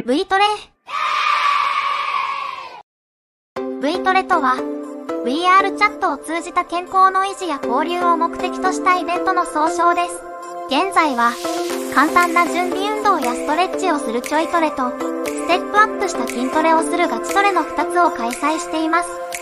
V トレ。V トレとは、VR チャットを通じた健康の維持や交流を目的としたイベントの総称です。現在は、簡単な準備運動やストレッチをするちょいトレと、ステップアップした筋トレをするガチトレの2つを開催しています。